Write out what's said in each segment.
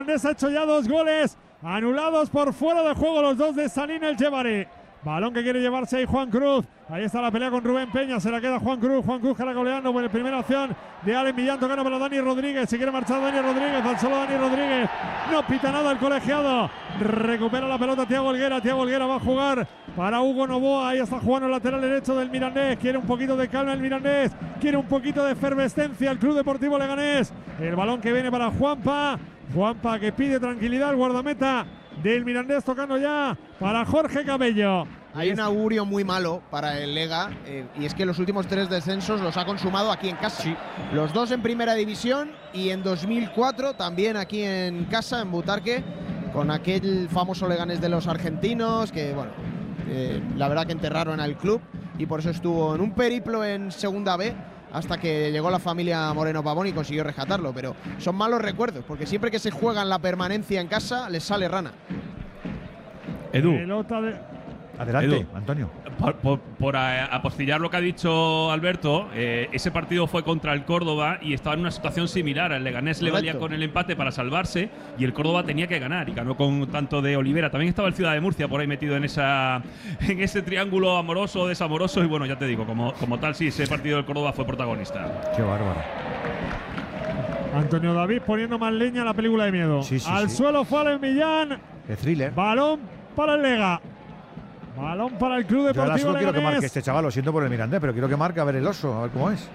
Ha hecho ya 2 goles anulados por fuera de juego, los 2 de Salim El Jebari. Balón que quiere llevarse ahí Juan Cruz. Ahí está la pelea con Rubén Peña. Se la queda Juan Cruz. Juan Cruz caracoleando por la primera acción de Alen Millán. Tocando para Dani Rodríguez. Si quiere marchar Dani Rodríguez. Al solo Dani Rodríguez. No pita nada el colegiado. Recupera la pelota Thiago Helguera. Thiago Helguera va a jugar para Hugo Novoa. Ahí está jugando el lateral derecho del Mirandés. Quiere un poquito de calma el Mirandés. Quiere un poquito de efervescencia el Club Deportivo Leganés. El balón que viene para Juanpa. Juanpa que pide tranquilidad al guardameta del Mirandés, tocando ya para Jorge Cabello. Hay un augurio muy malo para el Lega y es que los últimos 3 descensos los ha consumado aquí en casa. Sí. Los 2 en primera división y en 2004 también aquí en casa, en Butarque, con aquel famoso Leganés de los argentinos que, bueno, la verdad que enterraron al club y por eso estuvo en un periplo en Segunda B hasta que llegó la familia Moreno Pavón y consiguió rescatarlo. Pero son malos recuerdos, porque siempre que se juegan la permanencia en casa les sale rana. Edu. Adelante, Edu, Antonio. Por apostillar lo que ha dicho Alberto, ese partido fue contra el Córdoba y estaba en una situación similar. El Leganés le valía con el empate para salvarse y el Córdoba tenía que ganar y ganó con tanto de Olivera. También estaba el Ciudad de Murcia por ahí metido en ese triángulo amoroso, desamoroso y bueno, ya te digo, como tal, sí, ese partido del Córdoba fue protagonista. Qué bárbaro. Antonio David poniendo más leña a la película de miedo. Al suelo fue Alen Millán. Qué thriller. Balón para el Lega. Balón para el Club Deportivo Leganés. Yo quiero que marque este chaval, lo siento por el Mirandés, pero quiero que marque a ver el oso, a ver cómo es.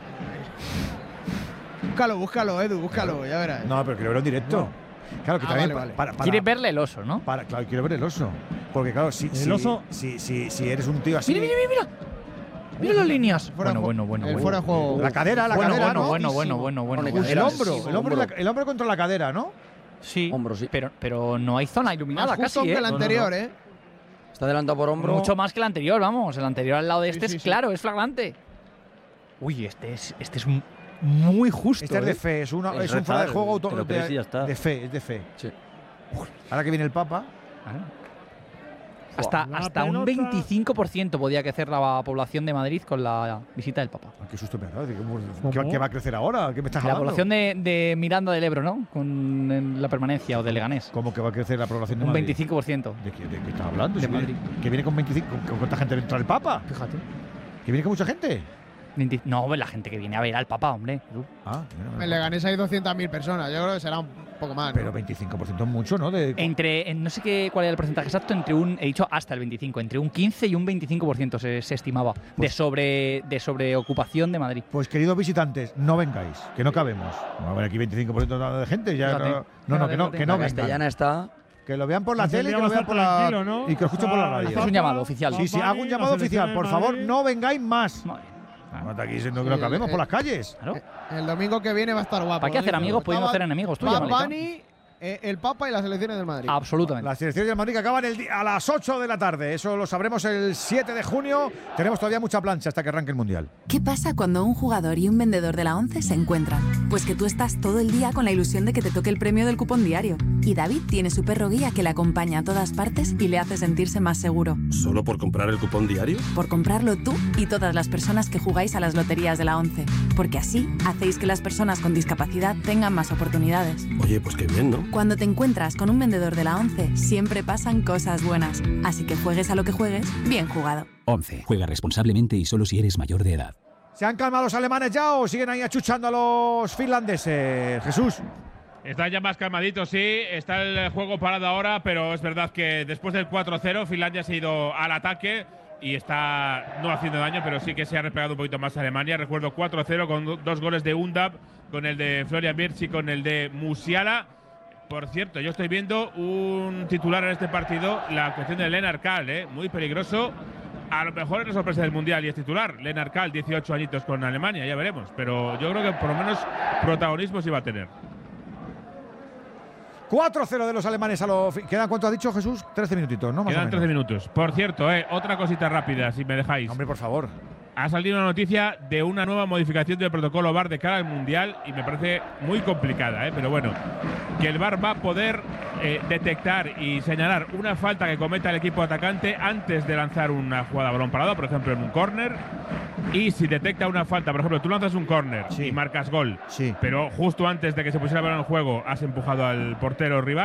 Búscalo, Edu, búscalo, ya verás. No, pero quiero verlo en directo. No. Claro, que también vale. Quieres verle el oso, ¿no? Claro, quiero ver el oso. Porque claro, si eres un tío así… Mira. Mira las líneas. Bueno. Fuera de juego. La cadera, ¿no? Bueno. El hombro contra la cadera, ¿no? Sí, pero no hay zona iluminada más justo casi, que el anterior, Está adelantado por hombro. Mucho más que el anterior, vamos. El anterior al lado de este es claro, es flagrante. Uy, este es muy justo. Este es de fe, es un fuera de juego de fe, es de fe. Sí. Ahora que viene el Papa. Hasta un 25% podía crecer la población de Madrid con la visita del Papa. Qué susto me ha dado. ¿Qué va a crecer ahora? ¿Qué me estás hablando? La población de Miranda del Ebro, ¿no? Con la permanencia o de Leganés. ¿Cómo que va a crecer la población de Madrid? Un 25%. ¿De qué estás hablando? De Madrid. ¿Que viene con 25? ¿Con cuánta gente entra el Papa? Fíjate. ¿Que viene con mucha gente? No, la gente que viene a ver al Papa, hombre. En Leganés hay 200.000 personas. Yo creo que será un poco más. Pero 25% es mucho, ¿no? No sé cuál era el porcentaje exacto, he dicho hasta el 25, entre un 15 y un 25% se estimaba de sobreocupación de Madrid. Pues queridos visitantes, no vengáis, que no cabemos. No va a haber aquí 25% de gente. Ya que no Castellana está. Que lo vean por la tele, que lo vean por la… ¿no? Y que lo escuchen por la radio. Es un llamado oficial. Sí, hago un llamado oficial. Por favor, no vengáis más. Aquí no cabemos por las calles. Claro. El domingo que viene va a estar guapo. ¿Para qué hacer amigos pudiendo hacer enemigos? Tú Bani, el Papa y las selecciones del Madrid. Absolutamente. Las selecciones del Madrid que acaban a las 8 de la tarde. Eso lo sabremos el 7 de junio. Tenemos todavía mucha plancha hasta que arranque el Mundial. ¿Qué pasa cuando un jugador y un vendedor de la ONCE se encuentran? Pues que tú estás todo el día con la ilusión de que te toque el premio del cupón diario. Y David tiene su perro guía que le acompaña a todas partes y le hace sentirse más seguro. ¿Solo por comprar el cupón diario? Por comprarlo tú y todas las personas que jugáis a las loterías de la ONCE. Porque así hacéis que las personas con discapacidad tengan más oportunidades. Oye, pues qué bien, ¿no? Cuando te encuentras con un vendedor de la ONCE, siempre pasan cosas buenas. Así que juegues a lo que juegues, bien jugado. ONCE. Juega responsablemente y solo si eres mayor de edad. ¿Se han calmado los alemanes ya o siguen ahí achuchando a los finlandeses? Jesús. Están ya más calmaditos, sí. Está el juego parado ahora, pero es verdad que después del 4-0 Finlandia se ha ido al ataque y está no haciendo daño, pero sí que se ha replegado un poquito más a Alemania. Recuerdo 4-0 con 2 goles de Undab, con el de Florian Wirtz y con el de Musiala. Por cierto, yo estoy viendo un titular en este partido, la cuestión de Lennart Kahl, muy peligroso. A lo mejor es la sorpresa del Mundial y es titular. Lennart Kahl, 18 añitos con Alemania, ya veremos. Pero yo creo que por lo menos protagonismo sí va a tener. 4-0 de los alemanes a los… ¿Quedan cuánto ha dicho Jesús? 13 minutitos, ¿no? Quedan 13 minutos. Por cierto, otra cosita rápida, si me dejáis. Hombre, por favor. Ha salido una noticia de una nueva modificación del protocolo VAR de cara al Mundial y me parece muy complicada, pero bueno, que el VAR va a poder detectar y señalar una falta que cometa el equipo atacante antes de lanzar una jugada a balón parado, por ejemplo en un córner. Y si detecta una falta, por ejemplo, tú lanzas un córner y marcas gol, pero justo antes de que se pusiera el balón en juego has empujado al portero rival.